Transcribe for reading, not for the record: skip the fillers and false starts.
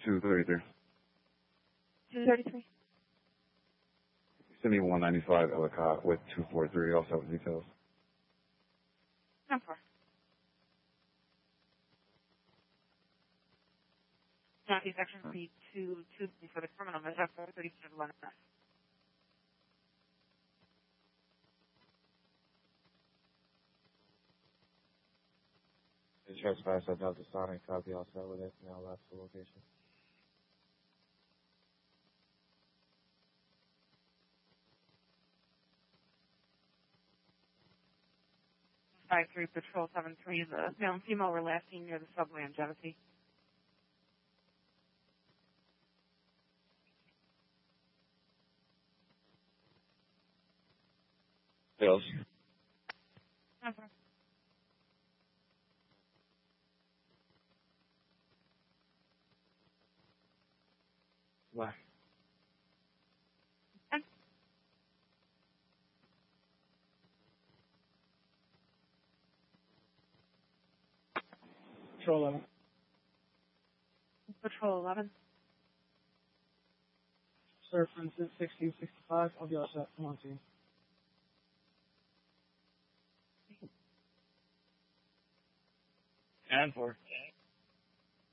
233. 233. Send me 195 Ellicott with 243. Also have details. 10-4. County section B2 for the criminal measure 435 London. Trespass at Delta Sonic, copy all set with it, now left the location. Five 3 Patrol 73, the male and female were last seen near the subway on Genesee. Bills. Okay. Why? Patrol 11. Patrol 11. Sir, for instance, 1665, I'll be all set. Come on, team. And 4.